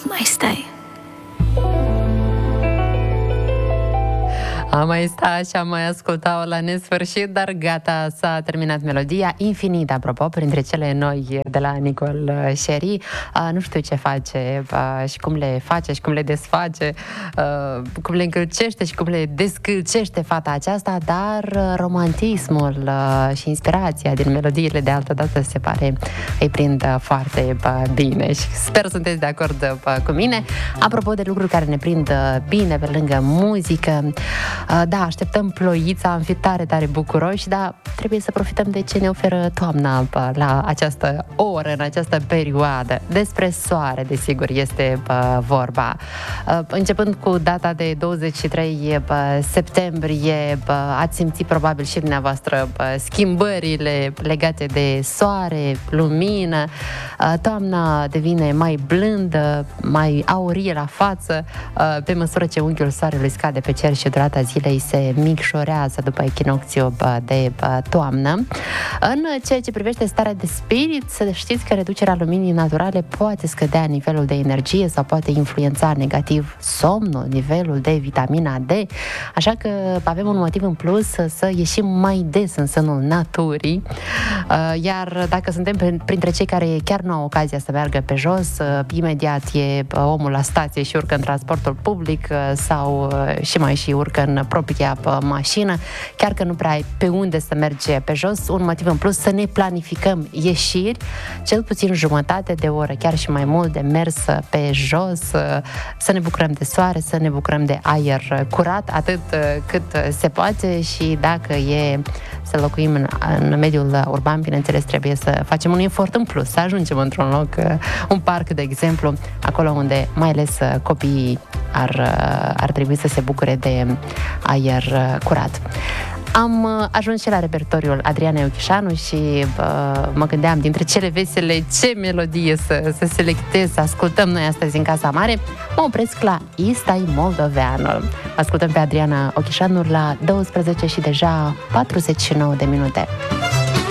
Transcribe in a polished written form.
mai stai. Am mai stat și am mai ascultat-o la nesfârșit, dar gata, s-a terminat melodia. Infinit, apropo, printre cele noi de la Nicole Sherry. Nu știu ce face și cum le face și cum le desface, cum le încălcește și cum le descălcește fata aceasta, dar romantismul și inspirația din melodiile de altă dată se pare îi prind foarte bine și sper sunteți de acord cu mine. Apropo de lucruri care ne prind bine pe lângă muzică, da, așteptăm ploița, am fi tare, tare bucuroși, dar trebuie să profităm de ce ne oferă toamna la această oră, în această perioadă. Despre soare, desigur, este vorba. Începând cu data de 23 septembrie, ați simțit probabil și dumneavoastră schimbările legate de soare, lumină. Toamna devine mai blândă, mai aurie la față, pe măsură ce unghiul soarelui scade pe cer și durata zilei se micșorează după echinocțiul de toamnă. În ceea ce privește starea de spirit, să știți că reducerea luminii naturale poate scădea nivelul de energie sau poate influența negativ somnul, nivelul de vitamina D, așa că avem un motiv în plus să ieșim mai des în sânul naturii. Iar dacă suntem printre cei care chiar nu au ocazia să meargă pe jos, imediat e omul la stație și urcă în transportul public sau și urcă în propria mașină, chiar că nu prea ai pe unde să mergi pe jos, un motiv în plus să ne planificăm ieșiri, cel puțin jumătate de oră, chiar și mai mult, de mers pe jos, să ne bucurăm de soare, să ne bucurăm de aer curat, atât cât se poate, și dacă e să locuim în mediul urban, bineînțeles, trebuie să facem un efort în plus, să ajungem într-un loc, un parc, de exemplu, acolo unde mai ales copiii ar trebui să se bucure de aer curat. Am ajuns și la repertoriul Adrianei Ochișanu și mă gândeam, dintre cele vesele, ce melodie să selectez, să ascultăm noi astăzi în Casa Mare. Mă opresc la Istai Moldoveanul. Ascultăm pe Adriana Ochișanu la 12 și deja 49 de minute.